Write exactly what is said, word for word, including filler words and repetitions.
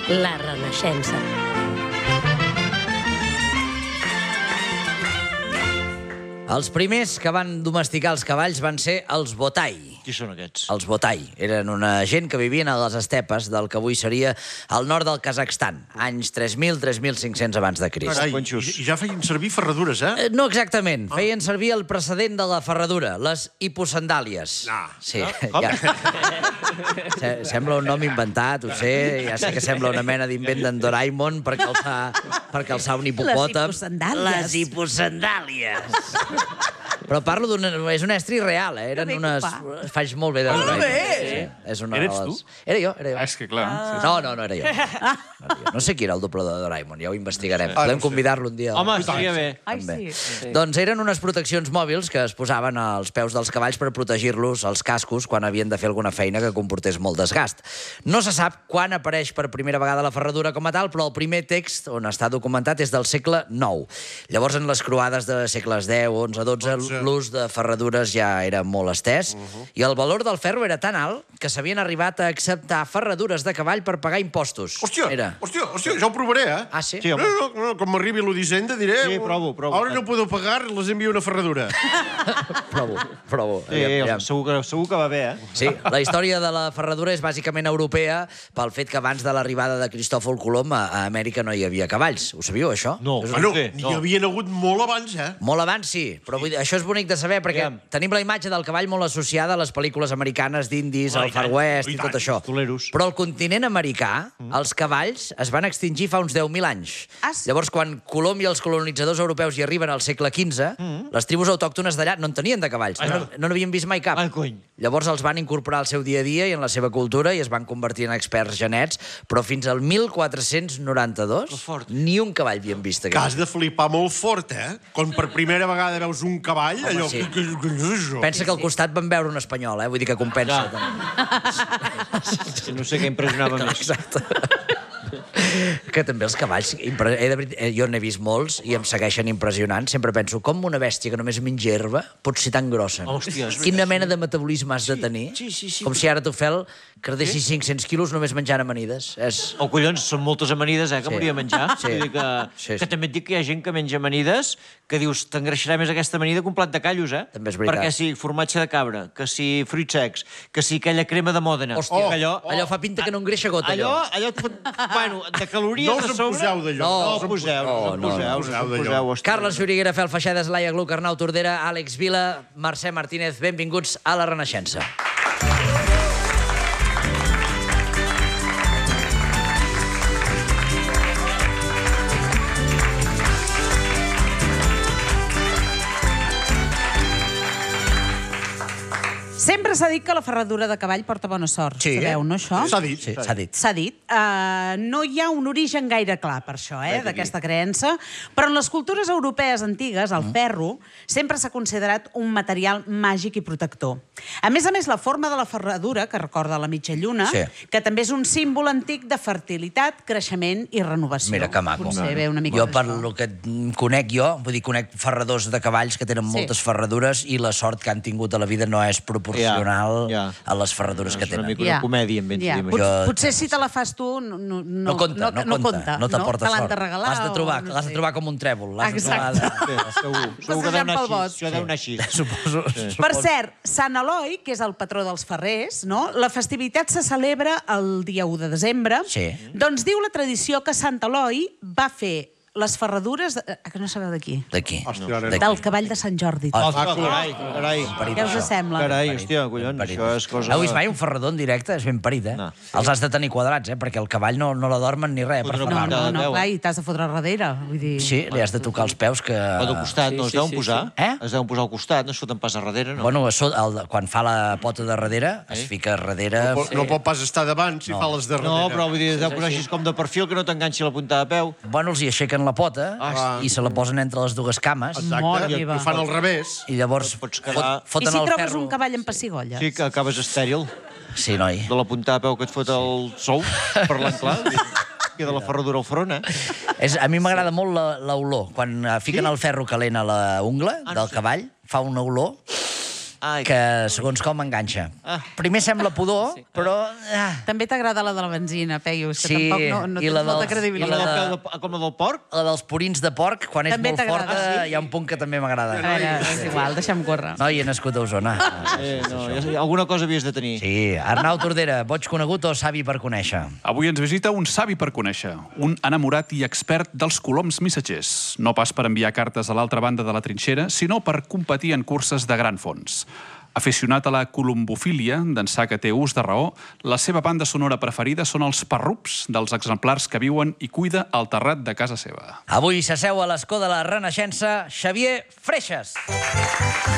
La Renaixença. Els primers que van domesticar els cavalls van ser els Botai. Qui són aquests? Els Botai. Eren una gent que vivien a les estepes del que avui seria el nord del Kazakhstan, anys tres mil a tres mil cinc-cents abans de Crist. Carai, i, i ja feien servir ferradures, eh? Eh, No exactament. Feien servir el precedent de la ferradura, les hiposandàlies. No. Sí. Ja. Se- Sembla un nom inventat, ho sé. Ja sé que sembla una mena d'invent d'en Doraemon per calçar, per calçar un hipopòtam. hiposandàlies. Les hiposandàlies. Però parlo d'un... És un estri real, eh? Eren Que bé que unes... ho fa. Faig molt bé de Doraemon. Sí, és una Eres de les... tu? Era jo, era jo. Ah, és que clar. No, no, no era jo. No, era jo. No sé qui era el doble de Doraemon, ja ho investigarem. Podem convidar-lo un dia. Home, estaria bé. Ai, També. sí. Doncs eren unes proteccions mòbils que es posaven als peus dels cavalls per protegir-los els cascos quan havien de fer alguna feina que comportés molt desgast. No se sap quan apareix per primera vegada la ferradura com a tal, però el primer text on està documentat és del segle nou. Llavors, en les croades de segles deu, onze, dotze, l'ús de ferradures ja era molt estès, i el valor del ferro era tan alt que s'havien arribat a acceptar ferradures de cavall per pagar impostos. Hòstia, Era. hòstia, hòstia, ja ho provaré, eh? Ah, sí? Sí, No, home. no, no, com m'arribi l'U d'Hisenda diré... Sí, provo, provo. Ahora no puedo pagar, les envio una ferradura. Provo, provo. Sí, Aviam, aviam. segur, que, segur que va bé, eh? Sí, la història de la ferradura és bàsicament europea pel fet que abans de l'arribada de Cristòfol Colom a a Amèrica no hi havia cavalls. Ho sabíeu, això? No. És Bueno, què? n'hi No. havien hagut molt abans, eh? Molt abans, sí, però vull dir, això és bonic de saber perquè Aviam. tenim la imatge del cavall molt associada a les pel·lícules americanes d'indis, Oh, al i tant, Far West i i tant. tot això. Toleros. Però al continent americà, els cavalls es van extingir fa uns deu mil anys. Ah, sí? Llavors, quan Colom i els colonitzadors europeus hi arriben al segle quinze, les tribus autòctones d'allà no en tenien de cavalls, no no n'havien vist mai cap. Ai, cony. Llavors els van incorporar al seu dia a dia i en la seva cultura i es van convertir en experts genets, però fins al mil quatre-cents noranta-dos Que fort. ni un cavall havien vist. Que has de flipar molt fort, eh? Quan per primera vegada veus un cavall, allò... sí. Què, què, què és això? Pensa que al costat van veure un espanyol, eh? Vull dir que compensa. Sí, no sé què impressionava més. Exacte. Que també els cavalls... impre- He de, verit- eh, jo n'he vist molts i em segueixen impressionant. Sempre penso, com una bèstia que només menja herba pot ser tan grossa? no? Hòstia, és Quina mena de metabolisme has de tenir? sí, sí, sí. Com si ara tu, Fel, cardessis cinc-cents quilos només menjant amanides. És... O collons, són moltes amanides, eh, que Sí. m'hauria de menjar. Sí. Vull dir que, Sí, sí. que també et dic que hi ha gent que menja amanides que dius, t'engreixarà més aquesta amanida que un plat de callos, eh? També és veritat. Perquè si formatge de cabra, que si fruits secs, que si aquella crema de Mòdena. Hòstia, que allò, allò fa pinta que no engreixa gota, allò, allò. allò, et fot- bueno, de calories No us de en sobre... poseu d'allò. No, No, us en poseu, no, no, no, no, poseu, no, no, poseu d'allò. poseu, hòstia. Carles Xuriguera, Fel Feixedes, Laia Gluck, Arnau Tordera, Àlex Vila, Mercè Martínez, benvinguts a La Renaixença. Sempre s'ha dit que la ferradura de cavall porta bona sort. Sí. Sabeu, no, això? S'ha dit. Sí, s'ha dit. S'ha dit. Uh, no hi ha un origen gaire clar per això, eh, d'aquesta creença, però en les cultures europees antigues, el ferro sempre s'ha considerat un material màgic i protector. A més a més, la forma de la ferradura, que recorda la mitja lluna, Sí. que també és un símbol antic de fertilitat, creixement i renovació. Mira que maco. Potser ve una mica Jo, d'això. per lo que conec jo, vull dir, conec ferradors de cavalls que tenen Sí. moltes ferradures i la sort que han tingut a la vida no és proporcional Ja, ja. a les ferradures que És una tenen. mica una comèdia, em vens a dir, Pot, Jo- potser si te la fas tu no, no, No compta, no, no, compta, no t'aporta Te l'han sort. de regalar. L'has de trobar, o no l'has de sé. trobar com un trèvol. L'has de Exacte. trobar de... Sí, segur. Segur que deu Passejant anar pel així. bosc. Això deu anar així. Suposo. Per cert, Sant Eloi, que és el patró dels ferrers, no? La festivitat se celebra el dia u de desembre. Sí. Doncs diu la tradició que Sant Eloi va fer les ferradures... De... Ah, que no sabeu d'aquí? D'aquí. Hòstia, ara no. D'aquí. Del cavall de Sant Jordi. Ah, Ah, carai, carai. Què us sembla? Carai, hòstia, collons, Parit. això és cosa... Heu vist mai un ferrador en directe? És ben parit, eh? No. Els has de tenir quadrats, eh? Perquè el cavall no, no la dormen ni res. Per Fotre una ferrar. No, no, de no, peu. clar, i t'has de fotre darrere. Vull dir... Sí, li has de tocar els peus que... O de costat, no es deuen posar? Eh? Es deuen posar al costat, no es foten pas a darrere, no? Bueno, a so- el, quan fa la pota de darrere, es fica darrere... No, pot- no pot pas estar davant si fa les de darrere. No, però vull dir, es deu posar així com de perfil, que no t'enganxi la punta de peu. Bueno, els hi aixequen la pota Ah, i se la posen entre les dues cames Exacte, Mare i, meva. i fan al revés. i llavors Pots fot, quedar- I foten si el trobes ferro... un cavall amb pessigolles? Sí, que acabes estèril, Sí, noi. de la punta de peu que et fot el sou, parlant clar. Queda la ferradura al front, eh? És, a mi m'agrada molt la- l'olor. Quan eh, fiquen el ferro calent a la ungla del cavall, fa una olor Ai. que segons com enganxa. Ah. Primer sembla pudor, Sí. però... Ah, També t'agrada la de la benzina, Peius, que Sí, tampoc no, no i tens la molta dels- I credibilitat. la la del de- peu de, com la del porc? la dels purins de porc, quan és També molt t'agrada, forta, sí? hi ha un punt que també m'agrada. A veure, és igual, deixa'm córrer. Noi, he nascut a Osona. Eh, no, ja sé, alguna cosa havies de tenir. Sí, Arnau Tordera, boig conegut o savi per conèixer? Avui ens visita un savi per conèixer, un enamorat i expert dels coloms missatgers. No pas per enviar cartes a l'altra banda de la trinxera, sinó per competir en curses de gran fons. Aficionat a la colombofília, d'ençà que té ús de raó, la seva banda sonora preferida són els parrups dels exemplars que viuen i cuida al terrat de casa seva. Avui s'asseu a l'escó de la Renaixença Xavier Freixas.